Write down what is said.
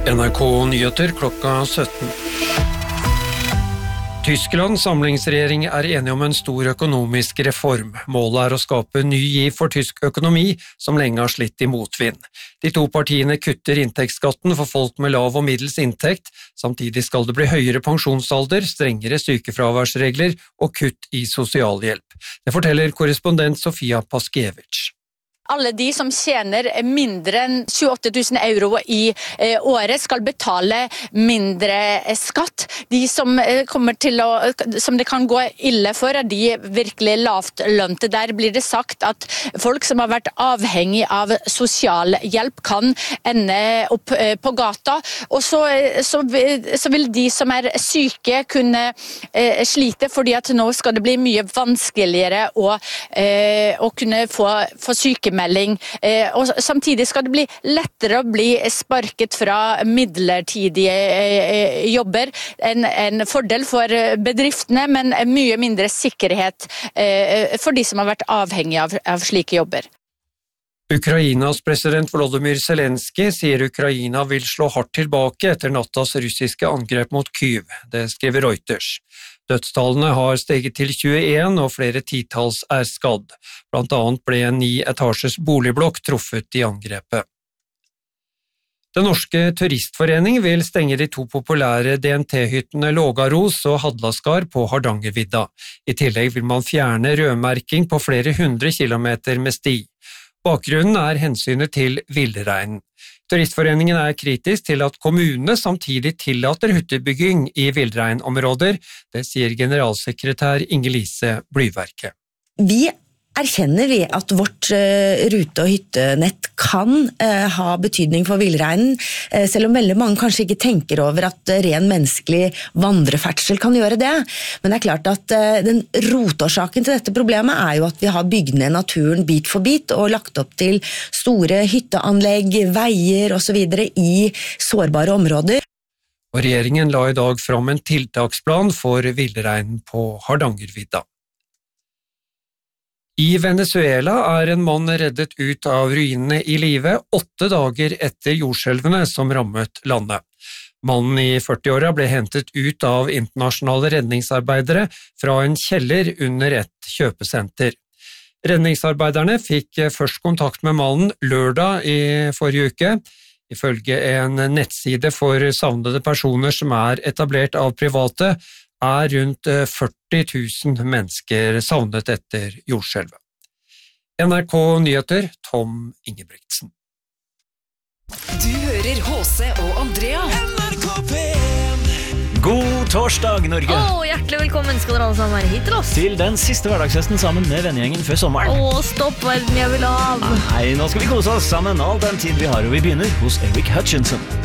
NRK Nyheter klokka 17. Tysklands samlingsregjering enige om en stor økonomisk reform. Målet å skape ny giv for tysk økonomi, som lenge har slitt i motvind. De to partiene kutter inntektsskatten for folk med lav og middels inntekt, samtidig skal det bli høyere pensjonsalder, strengere sykefraværsregler og kutt i sosialhjelp. Det forteller korrespondent Sofia Paskiewicz. Alle de som tjener mindre enn 28 000 euro i året skal betale mindre skatt. De som som det kan gå ille for, de virkelig lavt lønte. Der blir det sagt at folk som har vært avhengig av sosialhjelp kan ende opp på gata. Og så vil de som syke kunne slite, fordi at nå skal det bli mye vanskeligere å kunne få sykemelding. Og samtidig skal det bli lettere å bli sparket fra midlertidige jobber. En fordel for bedriftene, men mye mindre sikkerhet for de som har vært avhengige av slike jobber. Ukrainas president Volodymyr Zelenskyj sier Ukraina vil slå hardt tilbake etter nattas russiske angrep mot Kyiv. Det skriver Reuters. Dødstallene har steget til 21, og flere titalls skadd. Blant annet ble en 9-etasjes boligblokk truffet i angrepet. Den norske turistforening vil stenge de to populære DNT-hyttene Lågaros og Hadlaskar på Hardangervidda. I tillegg vil man fjerne rødmerking på flere 100 kilometer med sti. Bakgrunnen hensynet til villreinen. Turistforeningen kritisk til at kommunene samtidig tillater hyttebygging i villreinområder, det sier generalsekretær Inge-Lise Blyverke. Vi erkjenner at vårt rute- og hyttenett kan ha betydning for villreinen, selv om veldig mange kanskje ikke tenker over at ren menneskelig vandreferdsel kan gjøre det. Men det klart at den rotårsaken til dette problemet jo at vi har bygd ned naturen bit for bit og lagt opp til store hytteanlegg, veier og så videre i sårbare områder. Og regjeringen la i dag fram en tiltaksplan for villreinen på Hardangervidda. I Venezuela en mann reddet ut av ruinene i live 8 dager etter jordskjelvene som rammet landet. Mannen i 40-åra ble hentet ut av internasjonale redningsarbeidere fra en kjeller under et kjøpesenter. Redningsarbeiderne fikk først kontakt med mannen lørdag i forrige uke. Ifølge en nettside for savnede personer som etablert av private, rundt 40 000 mennesker savnet etter jordskjelvet. NRK Nyheter, Tom Ingebrigtsen. Du hører H.C. og Andrea. NRK P1. God torsdag, Norge! Hjertelig velkommen skal dere alle sammen være hit til oss. Til den siste hverdagsfesten sammen med vennegjengen før sommeren. Stopp verden jeg vil av. Nei, nå skal vi kose oss sammen all den tid vi har, og vi begynner hos Eric Hutchinson.